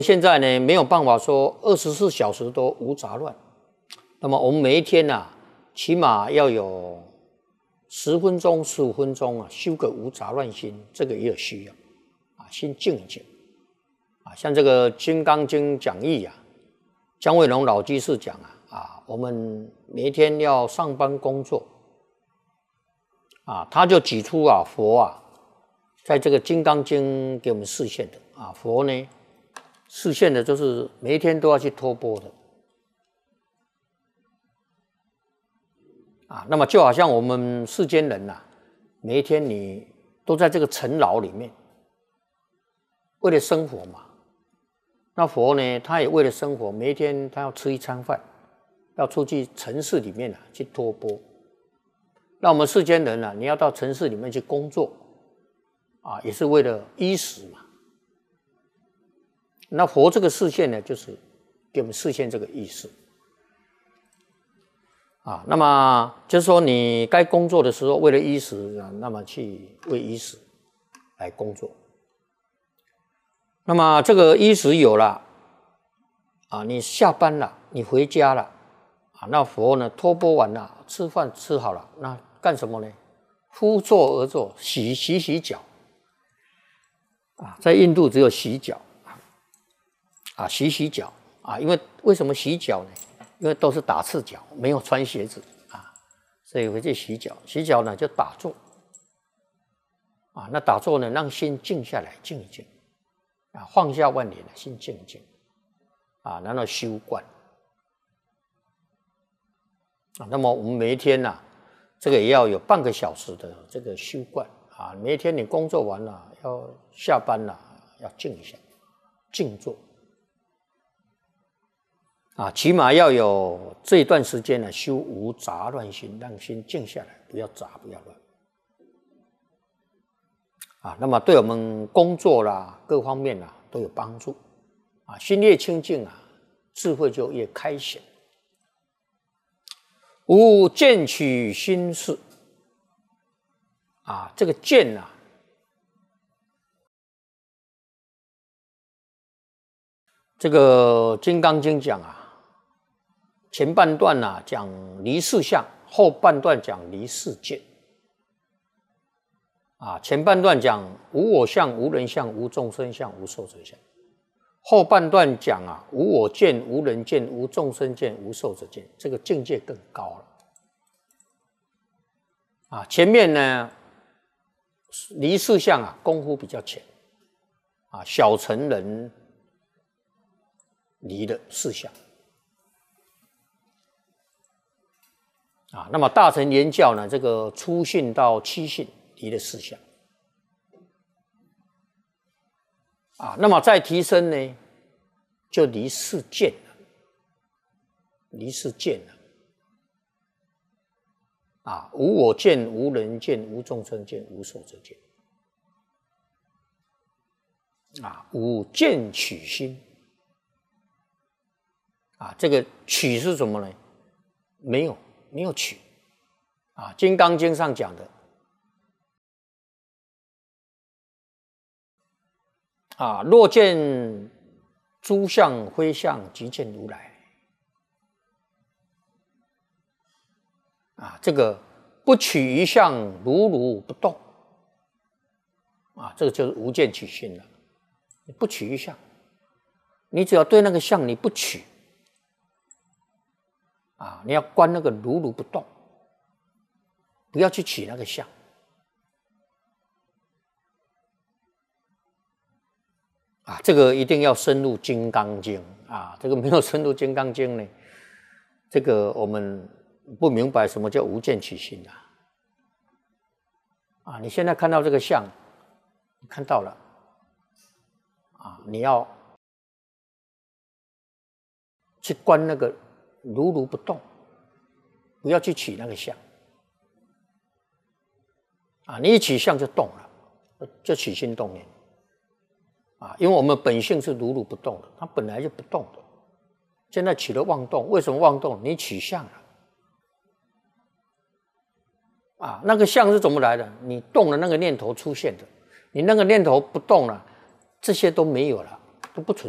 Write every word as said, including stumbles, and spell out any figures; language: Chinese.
现在呢，没有办法说二十四小时都无杂乱。那么我们每一天啊，起码要有十分钟、十五分钟啊，修个无杂乱心，这个也有需要啊，先静一静啊。像这个《金刚经》讲义啊，姜惠龙老居士讲啊，啊，我们每一天要上班工作啊，他就举出啊，佛啊，在这个《金刚经》给我们示现的啊，佛呢示现的就是每一天都要去托钵的。啊，那么就好像我们世间人呐、啊，每一天你都在这个尘劳里面，为了生活嘛。那佛呢，他也为了生活，每一天他要吃一餐饭，要出去城市里面啊去托钵。那我们世间人啊，你要到城市里面去工作，啊，也是为了衣食嘛。那佛这个示现呢，就是给我们示现这个意思。啊，那么就是说，你该工作的时候，为了衣食啊，那么去为衣食来工作。那么这个衣食有了，啊，你下班了，你回家了，啊，那佛呢托钵完了，吃饭吃好了，那干什么呢？敷坐而坐，洗洗洗脚。啊，在印度只有洗脚，啊，洗洗脚啊，因为为什么洗脚呢？因为都是打赤脚，没有穿鞋子啊，所以回去洗脚。洗脚呢就打坐啊，那打坐呢让心静下来，静一静啊，放下万念，心静一静啊，然后修观啊。那么我们每一天呢、啊，这个也要有半个小时的这个修观啊。每一天你工作完了，要下班了，要静一下，静坐。啊，起码要有这一段时间呢，修无杂乱心，让心静下来，不要杂，不要乱。啊，那么对我们工作啦，各方面啦都有帮助。啊，心越清净啊，智慧就越开显。无见取心事。啊，这个见啊，这个《金刚经》讲啊。前半段呢、啊、讲离事相，后半段讲离事见。啊，前半段讲无我相、无人相、无众生相、无寿者相。后半段讲啊无我见、无人见、无众生见、无寿者见，这个境界更高了。啊，前面呢离事相啊功夫比较浅，啊小乘人离的事相。啊，那么大乘言教呢，这个初信到七信离的事项，啊，那么再提升呢，就离世见了，离世见了，啊，无我见、无人见、无众生见、无寿者见，啊，无见取心，啊，这个取是什么呢？没有。没有取啊，《金刚经》上讲的啊，若见诸相非相，即见如来啊，这个不取一相，如如不动啊，这个就是无见取心了。你不取一相，你只要对那个相你不取。啊，你要观那个如如不动，不要去取那个相。啊，这个一定要深入《金刚经》啊！这个没有深入《金刚经》呢，这个我们不明白什么叫无见取心啊！啊，你现在看到这个相，你看到了啊，你要去观那个。如如不动，不要去取那个相啊！你一取相就动了，就起心动念啊！因为我们本性是如如不动的，它本来就不动的，现在起了妄动，为什么妄动？你取相了啊！那个相是怎么来的？你动了那个念头出现的，你那个念头不动了，这些都没有了，都不存